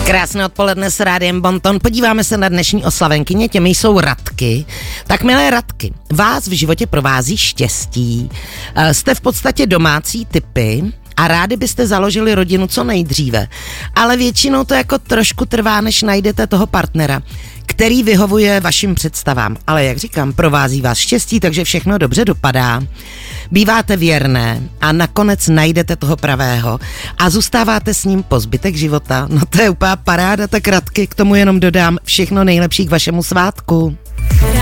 Krásné odpoledne s Rádiem Bonton. Podíváme se na dnešní oslavenkyně, těmi jsou Radky. Tak milé Radky, vás v životě provází štěstí. Jste v podstatě domácí typy a rádi byste založili rodinu co nejdříve. Ale většinou to jako trošku trvá, než najdete toho partnera, který vyhovuje vašim představám. Ale jak říkám, provází vás štěstí, takže všechno dobře dopadá. Býváte věrné a nakonec najdete toho pravého a zůstáváte s ním po zbytek života. No to je úplná paráda, tak Radky, k tomu jenom dodám všechno nejlepší k vašemu svátku.